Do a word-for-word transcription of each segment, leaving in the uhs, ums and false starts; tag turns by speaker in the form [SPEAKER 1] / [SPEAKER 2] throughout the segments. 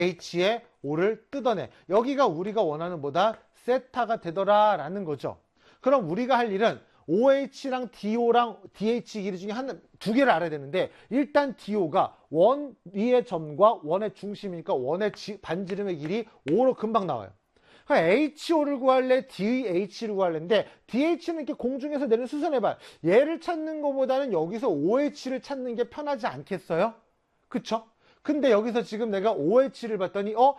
[SPEAKER 1] H의 O를 뜯어내. 여기가 우리가 원하는 뭐다? 세타가 되더라 라는 거죠. 그럼 우리가 할 일은 오에이치랑 디오랑 디에이치 길이 중에 한, 두 개를 알아야 되는데, 일단 디오가 원의 점과 원의 중심이니까 원의 지, 반지름의 길이 오로 금방 나와요. 에이치오를 구할래? 디에이치를 구할래인데, 디에이치는 이렇게 공중에서 내는 수선의 발. 얘를 찾는 것보다는 여기서 오에이치를 찾는 게 편하지 않겠어요? 그쵸? 근데 여기서 지금 내가 오에이치를 봤더니, 어?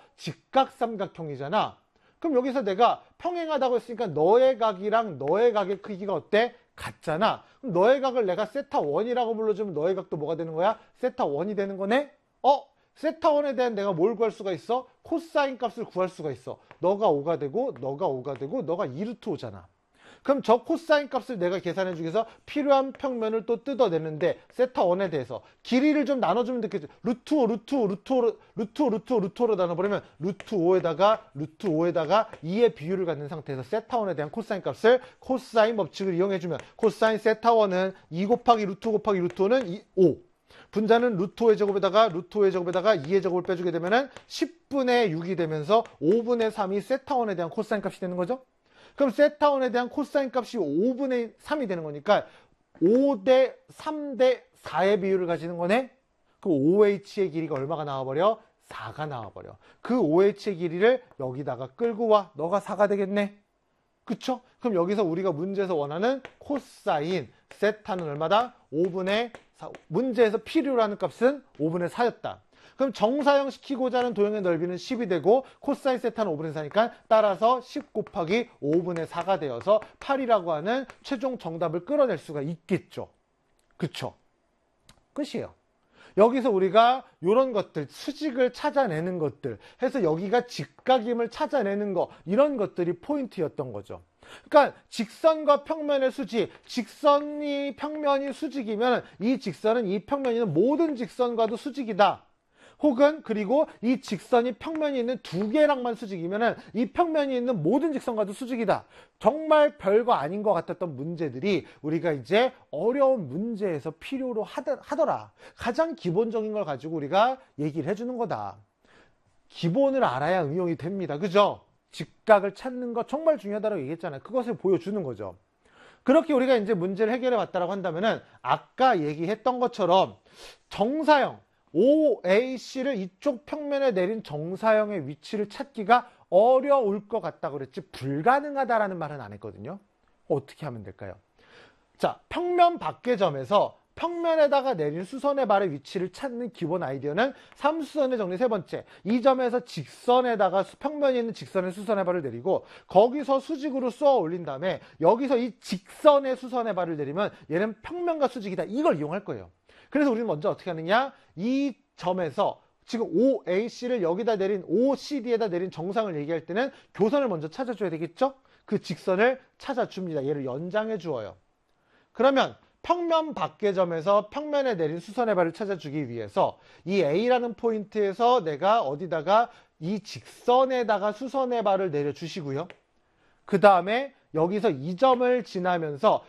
[SPEAKER 1] 직각삼각형이잖아. 그럼 여기서 내가 평행하다고 했으니까 너의 각이랑 너의 각의 크기가 어때? 같잖아. 그럼 너의 각을 내가 세타 원이라고 불러주면 너의 각도 뭐가 되는 거야? 세타 원이 되는 거네? 어? 세타 원에 대한 내가 뭘 구할 수가 있어? 코사인 값을 구할 수가 있어. 너가 오가 되고 너가 오가 되고 너가 이 루트 오잖아. 그럼 저 코사인 값을 내가 계산해 주기 위해서 필요한 평면을 또 뜯어내는데, 세타 원에 대해서 길이를 좀 나눠주면 되겠죠. 루트 오, 루트 오, 루트 오, 루트 오, 루트 오, 루트 오로 나눠버리면 루트 오에다가 루트 오에다가 이의 비율을 갖는 상태에서 세타 원에 대한 코사인 값을 코사인 법칙을 이용해주면, 코사인 세타 원은 이 곱하기 루트 오 곱하기 루트 오는 오. 분자는 루트 오의 제곱에다가 루트 오의 제곱에다가 이의 제곱을 빼주게 되면은 십분의 육이 되면서 오분의 삼이 세타 원에 대한 코사인 값이 되는 거죠. 그럼 세타 원에 대한 코사인 값이 오분의 삼이 되는 거니까 오 대 삼 대 사의 비율을 가지는 거네. 그 오에이치의 길이가 얼마가 나와버려? 사가 나와버려. 그 오에이치의 길이를 여기다가 끌고 와. 너가 사가 되겠네. 그쵸? 그럼 여기서 우리가 문제에서 원하는 코사인 세타는 얼마다? 오분의 사. 문제에서 필요로 하는 값은 오분의 사였다. 그럼 정사형 시키고자 하는 도형의 넓이는 십이 되고, 코사인 세타는 오분의 사니까 따라서 십 곱하기 오분의 사가 되어서 팔이라고 하는 최종 정답을 끌어낼 수가 있겠죠. 그쵸? 끝이에요. 여기서 우리가 이런 것들, 수직을 찾아내는 것들 해서 여기가 직각임을 찾아내는 거, 이런 것들이 포인트였던 거죠. 그러니까 직선과 평면의 수직, 직선이 평면이 수직이면 이 직선은 이 평면이는 모든 직선과도 수직이다. 혹은 그리고 이 직선이 평면이 있는 두 개랑만 수직이면은 이 평면이 있는 모든 직선과도 수직이다. 정말 별거 아닌 것 같았던 문제들이 우리가 이제 어려운 문제에서 필요로 하더라. 가장 기본적인 걸 가지고 우리가 얘기를 해주는 거다. 기본을 알아야 응용이 됩니다. 그죠? 직각을 찾는 거 정말 중요하다고 얘기했잖아요. 그것을 보여주는 거죠. 그렇게 우리가 이제 문제를 해결해 봤다라고 한다면은 아까 얘기했던 것처럼 정사형 오에이씨를 이쪽 평면에 내린 정사형의 위치를 찾기가 어려울 것 같다고 그랬지 불가능하다라는 말은 안 했거든요. 어떻게 하면 될까요? 자, 평면 밖의 점에서 평면에다가 내린 수선의 발의 위치를 찾는 기본 아이디어는 삼수선의 정리 세 번째. 이 점에서 직선에다가 평면에 있는 직선의 수선의 발을 내리고 거기서 수직으로 쏘아 올린 다음에 여기서 이 직선의 수선의 발을 내리면 얘는 평면과 수직이다. 이걸 이용할 거예요. 그래서 우리는 먼저 어떻게 하느냐? 이 점에서 지금 오에이씨를 여기다 내린 오씨디에다 내린 정상을 얘기할 때는 교선을 먼저 찾아줘야 되겠죠? 그 직선을 찾아줍니다. 얘를 연장해 주어요. 그러면 평면 밖의 점에서 평면에 내린 수선의 발을 찾아주기 위해서 이 A라는 포인트에서 내가 어디다가 이 직선에다가 수선의 발을 내려주시고요. 그 다음에 여기서 이 점을 지나면서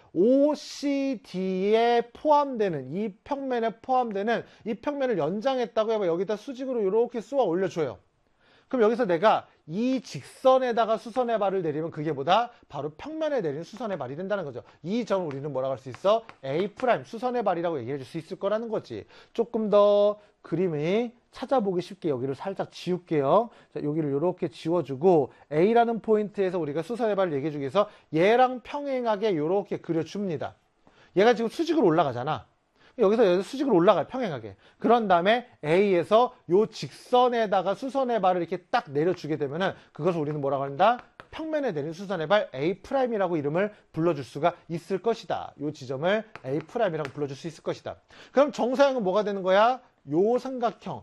[SPEAKER 1] 오씨디에 포함되는 이 평면에 포함되는 이 평면을 연장했다고 해봐 여기다 수직으로 이렇게 쏘아 올려줘요. 그럼 여기서 내가 이 직선에다가 수선의 발을 내리면 그게 뭐다? 바로 평면에 내린 수선의 발이 된다는 거죠. 이 점을 우리는 뭐라고 할 수 있어? A' 수선의 발이라고 얘기해 줄 수 있을 거라는 거지. 조금 더 그림이 찾아보기 쉽게 여기를 살짝 지울게요. 자, 여기를 이렇게 지워주고 A라는 포인트에서 우리가 수선의 발을 얘기해 주기 위해서 얘랑 평행하게 이렇게 그려줍니다. 얘가 지금 수직으로 올라가잖아. 여기서 여기서 수직으로 올라가요. 평행하게. 그런 다음에 A에서 요 직선에다가 수선의 발을 이렇게 딱 내려주게 되면은 그것을 우리는 뭐라고 한다? 평면에 내린 수선의 발 A'이라고 이름을 불러줄 수가 있을 것이다. 요 지점을 A'이라고 불러줄 수 있을 것이다. 그럼 정사형은 뭐가 되는 거야? 요 삼각형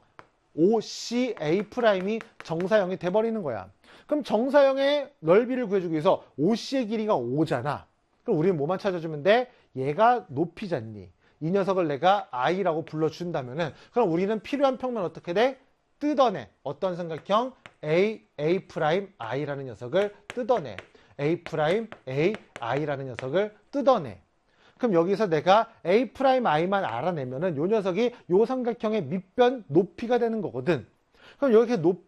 [SPEAKER 1] 오씨A''이 정사형이 돼버리는 거야. 그럼 정사형의 넓이를 구해주기 위해서 오씨의 길이가 오잖아. 그럼 우리는 뭐만 찾아주면 돼? 얘가 높이잖니. 이 녀석을 내가 I라고 불러준다면은 그럼 우리는 필요한 평면 어떻게 돼? 뜯어내. 어떤 삼각형? A, A'I라는 녀석을 뜯어내. A', A, I라는 녀석을 뜯어내. 그럼 여기서 내가 A'I만 알아내면은 요 녀석이 요 삼각형의 밑변 높이가 되는 거거든. 그럼 여기 높이